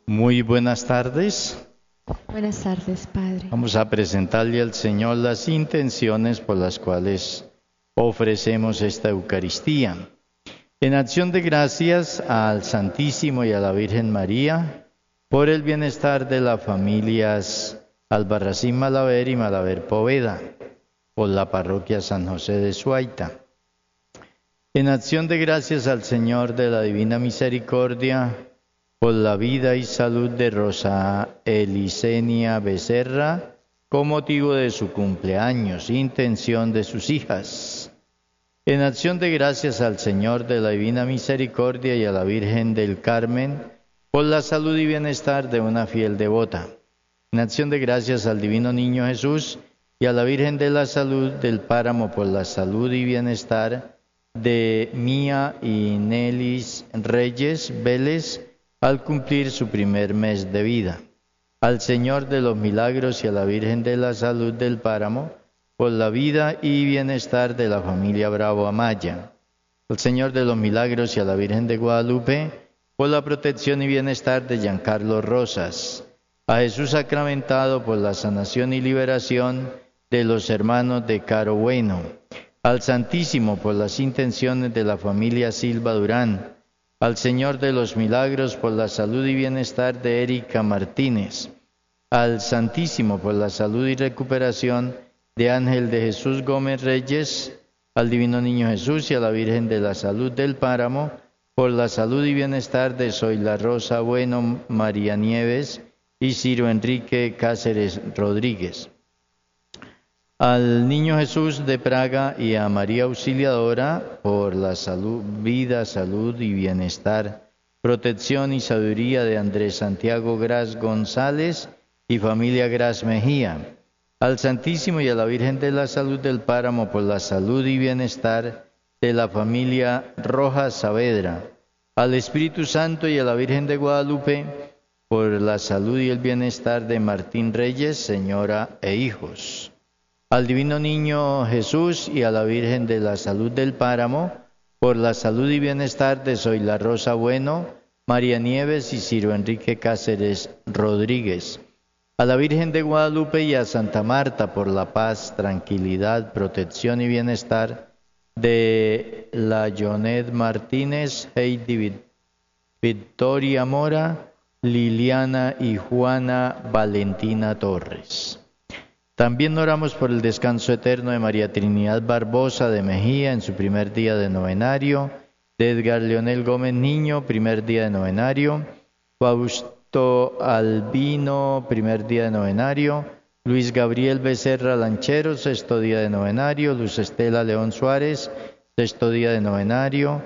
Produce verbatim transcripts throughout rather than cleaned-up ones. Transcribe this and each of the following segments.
Muy buenas tardes. Buenas tardes, Padre. Vamos a presentarle al Señor las intenciones por las cuales ofrecemos esta Eucaristía. En acción de gracias al Santísimo y a la Virgen María, por el bienestar de las familias Albarracín Malaver y Malaver Poveda, por la parroquia San José de Suaita. En acción de gracias al Señor de la Divina Misericordia, por la vida y salud de Rosa Elisenia Becerra, con motivo de su cumpleaños, intención de sus hijas. En acción de gracias al Señor de la Divina Misericordia y a la Virgen del Carmen, por la salud y bienestar de una fiel devota. En acción de gracias al Divino Niño Jesús y a la Virgen de la Salud del Páramo, por la salud y bienestar de Mía y Nelis Reyes Vélez, al cumplir su primer mes de vida. Al Señor de los Milagros y a la Virgen de la Salud del Páramo, por la vida y bienestar de la familia Bravo Amaya. Al Señor de los Milagros y a la Virgen de Guadalupe, por la protección y bienestar de Giancarlo Rosas. A Jesús sacramentado, por la sanación y liberación de los hermanos de Caro Bueno. Al Santísimo, por las intenciones de la familia Silva Durán. Al Señor de los Milagros, por la salud y bienestar de Erika Martínez. Al Santísimo, por la salud y recuperación de Ángel de Jesús Gómez Reyes. Al Divino Niño Jesús y a la Virgen de la Salud del Páramo, por la salud y bienestar de Zoila Rosa Bueno, María Nieves y Ciro Enrique Cáceres Rodríguez. Al Niño Jesús de Praga y a María Auxiliadora, por la salud, vida, salud y bienestar, protección y sabiduría de Andrés Santiago Gras González y familia Gras Mejía. Al Santísimo y a la Virgen de la Salud del Páramo, por la salud y bienestar de la familia Rojas Saavedra. Al Espíritu Santo y a la Virgen de Guadalupe, por la salud y el bienestar de Martín Reyes, señora e hijos. Al Divino Niño Jesús y a la Virgen de la Salud del Páramo, por la salud y bienestar de Zoila Rosa Bueno, María Nieves y Ciro Enrique Cáceres Rodríguez. A la Virgen de Guadalupe y a Santa Marta, por la paz, tranquilidad, protección y bienestar de la Jonet Martínez, Heidi Victoria Mora, Liliana y Juana Valentina Torres. También oramos por el descanso eterno de María Trinidad Barbosa de Mejía en su primer día de novenario, de Edgar Leonel Gómez Niño, primer día de novenario, Fausto Albino, primer día de novenario, Luis Gabriel Becerra Lanchero, sexto día de novenario, Luz Estela León Suárez, sexto día de novenario,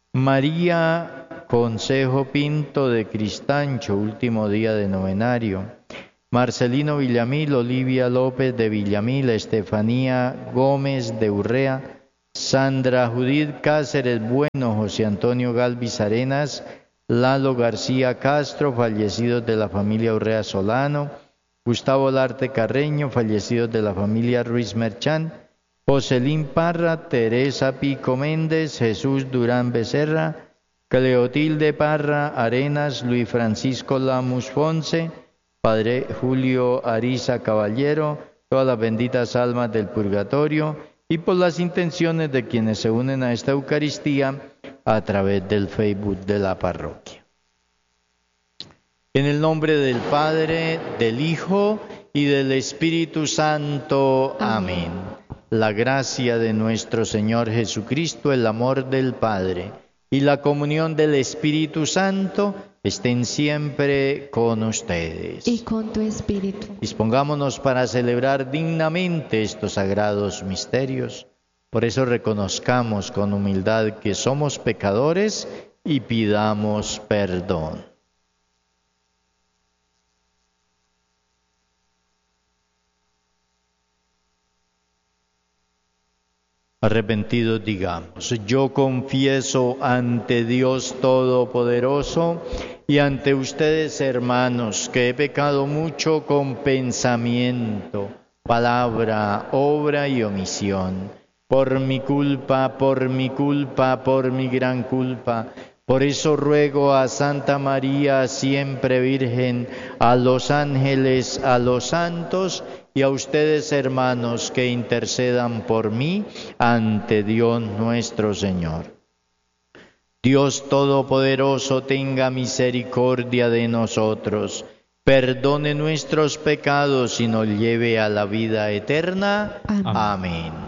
María Consejo Pinto de Cristancho, último día de novenario, Marcelino Villamil, Olivia López de Villamil, Estefanía Gómez de Urrea, Sandra Judith Cáceres Bueno, José Antonio Galvis Arenas, Lalo García Castro, fallecidos de la familia Urrea Solano, Gustavo Larte Carreño, fallecidos de la familia Ruiz Merchán, Joselín Parra, Teresa Pico Méndez, Jesús Durán Becerra, Cleotilde Parra Arenas, Luis Francisco Lamus Fonse, Padre Julio Ariza Caballero, todas las benditas almas del purgatorio y por las intenciones de quienes se unen a esta Eucaristía a través del Facebook de la parroquia. En el nombre del Padre, del Hijo y del Espíritu Santo. Amén. La gracia de nuestro Señor Jesucristo, el amor del Padre y la comunión del Espíritu Santo estén siempre con ustedes. Y con tu espíritu. Dispongámonos para celebrar dignamente estos sagrados misterios. Por eso reconozcamos con humildad que somos pecadores y pidamos perdón. Arrepentidos digamos: yo confieso ante Dios Todopoderoso y ante ustedes, hermanos, que he pecado mucho con pensamiento, palabra, obra y omisión. Por mi culpa, por mi culpa, por mi gran culpa. Por eso ruego a Santa María, siempre Virgen, a los ángeles, a los santos y a ustedes, hermanos, que intercedan por mí ante Dios nuestro Señor. Dios Todopoderoso, tenga misericordia de nosotros, perdone nuestros pecados y nos lleve a la vida eterna. Amén. Amén.